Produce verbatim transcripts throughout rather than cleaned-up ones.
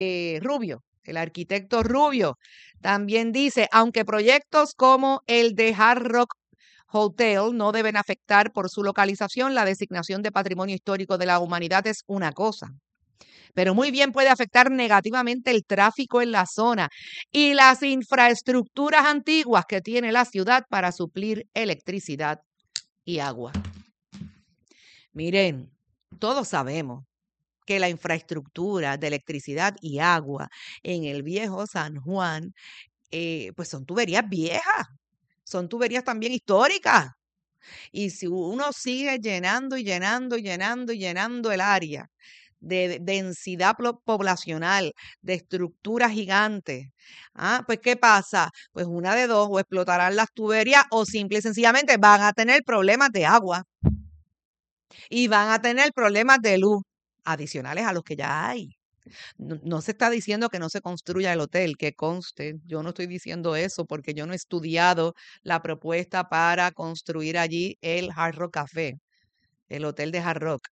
eh, Rubio, el arquitecto Rubio, también dice, aunque proyectos como el de Hard Rock Hotel no deben afectar por su localización, la designación de Patrimonio Histórico de la Humanidad es una cosa, pero muy bien puede afectar negativamente el tráfico en la zona y las infraestructuras antiguas que tiene la ciudad para suplir electricidad y agua. Miren, todos sabemos que la infraestructura de electricidad y agua en el viejo San Juan, eh, pues son tuberías viejas, son tuberías también históricas. Y si uno sigue llenando y llenando y llenando y llenando el área de de densidad plo- poblacional, de estructuras gigantes, ah, pues ¿qué pasa? Pues una de dos, o explotarán las tuberías o simple y sencillamente van a tener problemas de agua y van a tener problemas de luz adicionales a los que ya hay. No, no se está diciendo que no se construya el hotel, que conste, yo no estoy diciendo eso porque yo no he estudiado la propuesta para construir allí el Hard Rock Café, el hotel de Hard Rock.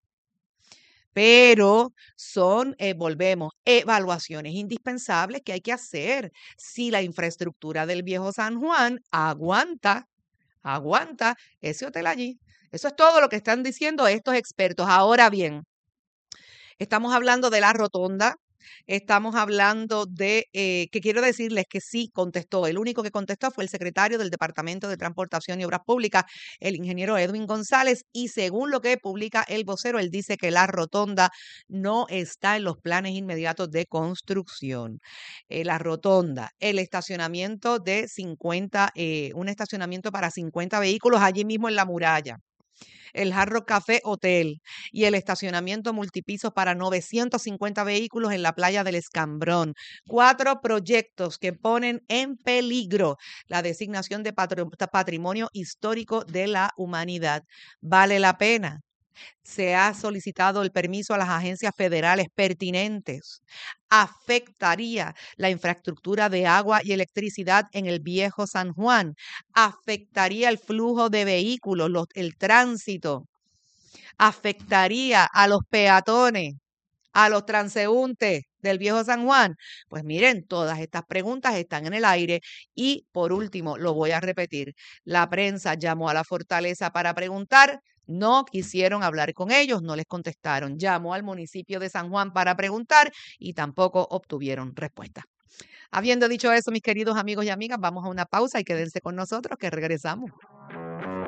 Pero son, eh, volvemos, evaluaciones indispensables que hay que hacer si la infraestructura del viejo San Juan aguanta, aguanta ese hotel allí. Eso es todo lo que están diciendo estos expertos. Ahora bien, estamos hablando de la rotonda, estamos hablando de, eh, que quiero decirles que sí contestó. El único que contestó fue el secretario del Departamento de Transportación y Obras Públicas, el ingeniero Edwin González, y según lo que publica el vocero, él dice que la rotonda no está en los planes inmediatos de construcción. Eh, la rotonda, el estacionamiento de cincuenta, eh, un estacionamiento para cincuenta vehículos allí mismo en la muralla, el Hard Rock Café Hotel y el estacionamiento multipisos para novecientos cincuenta vehículos en la playa del Escambrón. Cuatro proyectos que ponen en peligro la designación de patro- patrimonio histórico de la humanidad. ¿Vale la pena? Se ha solicitado el permiso a las agencias federales pertinentes. Afectaría la infraestructura de agua y electricidad en el viejo San Juan. Afectaría el flujo de vehículos, los- el tránsito. Afectaría a los peatones, a los transeúntes del viejo San Juan. Pues miren, todas estas preguntas están en el aire. Y por último, lo voy a repetir, la prensa llamó a la Fortaleza para preguntar, no quisieron hablar con ellos, no les contestaron. Llamó al municipio de San Juan para preguntar y tampoco obtuvieron respuesta. Habiendo dicho eso, mis queridos amigos y amigas, vamos a una pausa y quédense con nosotros que regresamos.